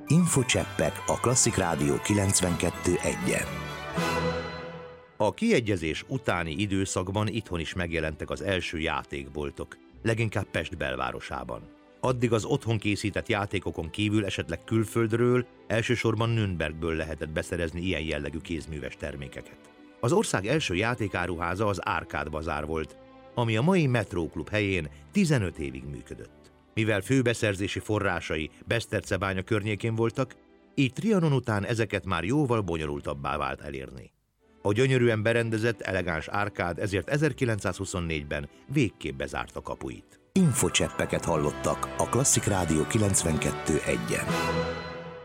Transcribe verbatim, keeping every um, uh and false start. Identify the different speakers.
Speaker 1: Infocseppek a Klasszik Rádió kilencvenkettő egyen. A kiegyezés utáni időszakban itthon is megjelentek az első játékboltok, leginkább Pest belvárosában. Addig az otthon készített játékokon kívül esetleg külföldről, elsősorban Nürnbergből lehetett beszerezni ilyen jellegű kézműves termékeket. Az ország első játékáruháza az Árkád Bazár volt, ami a mai Metróklub helyén tizenöt évig működött. Mivel főbeszerzési forrásai Besztercebánya környékén voltak, így Trianon után ezeket már jóval bonyolultabbá vált elérni. A gyönyörűen berendezett, elegáns Árkád ezért ezerkilencszázhuszonnégyben végképp bezárta kapuit. Infocseppeket hallottak a Klasszik Rádió kilencvenkettő egyen.